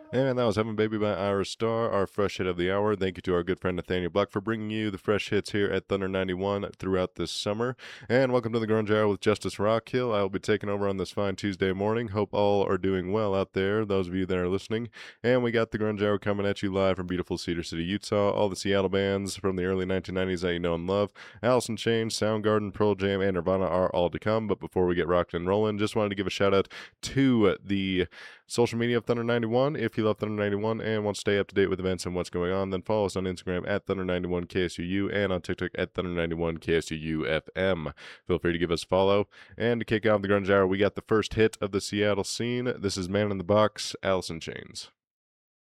And that was Heaven Baby by Ira Star, our fresh hit of the hour. Thank you to our good friend Nathaniel Black for bringing you the fresh hits here at Thunder 91 throughout this summer. And welcome to the Grunge Hour with Justice Rockhill. I will be taking over on this fine Tuesday morning. Hope all are doing well out there, those of you that are listening. And we got the Grunge Hour coming at you live from beautiful Cedar City, Utah. All the Seattle bands from the early 1990s that you know and love. Alice in Chains, Soundgarden, Pearl Jam, and Nirvana are all to come. But before we get rocked and rolling, just wanted to give a shout out to the social media of Thunder 91. If you love Thunder 91 and want to stay up to date with events and what's going on, then follow us on Instagram at Thunder 91 KSUU and on TikTok at Thunder 91 KSUU FM. Feel free to give us a follow. And to kick off the Grunge Hour, we got the first hit of the Seattle scene. This is Man in the Box, Alice in Chains.